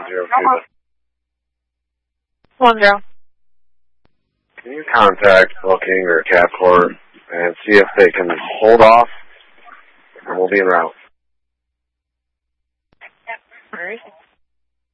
702. One zero. Can you contact booking or Capcorp and see if they can hold off, and we'll be en route. All right.